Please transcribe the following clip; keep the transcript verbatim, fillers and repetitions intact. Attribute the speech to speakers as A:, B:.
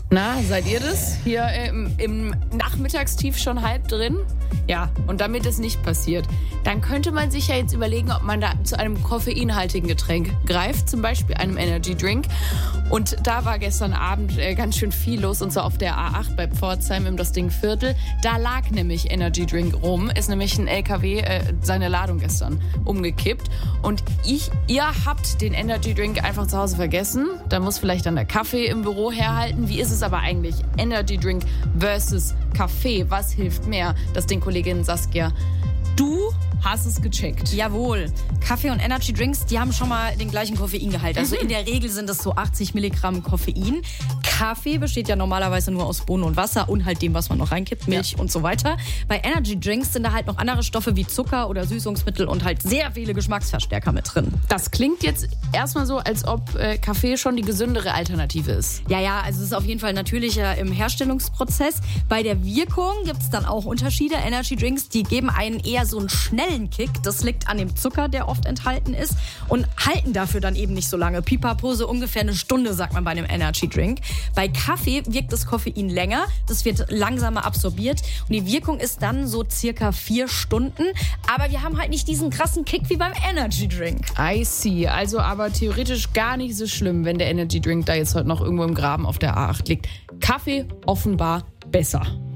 A: Na, seid ihr das? Hier im, im Nachmittagstief schon halb drin? Ja, und damit es nicht passiert, dann könnte man sich ja jetzt überlegen, ob man da zu einem koffeinhaltigen Getränk greift, zum Beispiel einem Energy Drink. Und da war gestern Abend äh, ganz schön viel los, und zwar auf der A acht bei Pforzheim im Dostingviertel. Da lag nämlich Energy Drink rum, ist nämlich ein L K W äh, seine Ladung gestern umgekippt. Und ich, ihr habt den Energy Drink einfach zu Hause vergessen. Da muss vielleicht dann der Kaffee im Büro herhalten. Wie ist es aber eigentlich? Energy Drink versus Kaffee. Was hilft mehr? Das den Kollegin Saskia. Du hast es gecheckt.
B: Jawohl. Kaffee und Energy Drinks, die haben schon mal den gleichen Koffeingehalt. Also in der Regel sind es so achtzig Milligramm Koffein. Kaffee besteht ja normalerweise nur aus Bohnen und Wasser und halt dem, was man noch reinkippt, Milch ja. und so weiter. Bei Energy Drinks sind da halt noch andere Stoffe wie Zucker oder Süßungsmittel und halt sehr viele Geschmacksverstärker mit drin.
A: Das klingt jetzt erstmal so, als ob äh, Kaffee schon die gesündere Alternative ist.
B: Ja, ja, also es ist auf jeden Fall natürlicher im Herstellungsprozess. Bei der Wirkung gibt es dann auch Unterschiede. Energy Drinks, die geben einen eher so einen schnellen Kick. Das liegt an dem Zucker, der oft enthalten ist, und halten dafür dann eben nicht so lange. Pipapo, so ungefähr eine Stunde, sagt man bei einem Energy Drink. Bei Kaffee wirkt das Koffein länger, das wird langsamer absorbiert und die Wirkung ist dann so circa vier Stunden. Aber wir haben halt nicht diesen krassen Kick wie beim Energy Drink.
A: I see. Also aber theoretisch gar nicht so schlimm, wenn der Energy Drink da jetzt heute noch irgendwo im Graben auf der A acht liegt. Kaffee offenbar besser.